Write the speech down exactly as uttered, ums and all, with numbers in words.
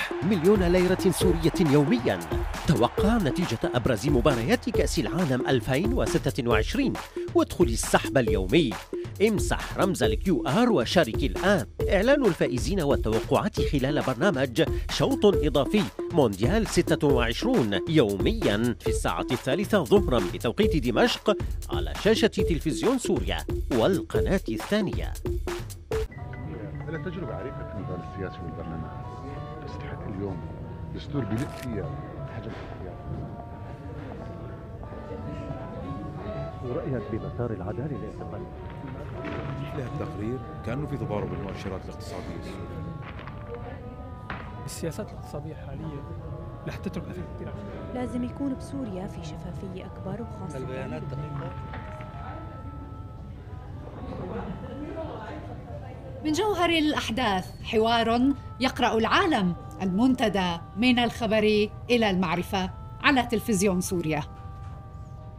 تربح مليون ليرة سورية يومياً. توقع نتيجة أبرز مباريات كأس العالم ألفين وستة وعشرين وادخل السحب اليومي. امسح رمز الكيو آر وشارك الآن. إعلان الفائزين والتوقعات خلال برنامج شوط إضافي مونديال ستة وعشرين يومياً في الساعة الثالثة ظهراً بتوقيت دمشق على شاشة تلفزيون سوريا والقناة الثانية. أنا تجربة عريقة في المجال السياسي والبرلمان، تستحق اليوم دستور بيلق فيها حجم الاختيار. ورأيك بمسار العدالة الاعتقالية؟ لها التقرير كأنه في تضارب المؤشرات الاقتصادية السورية. السياسات الاقتصادية الحالية رح تترك أثر كثير. لازم يكون بسوريا في شفافية أكبر وخاصة البيانات دقيقة. من جوهر الأحداث حوار يقرأ العالم، المنتدى من الخبر إلى المعرفة على تلفزيون سوريا.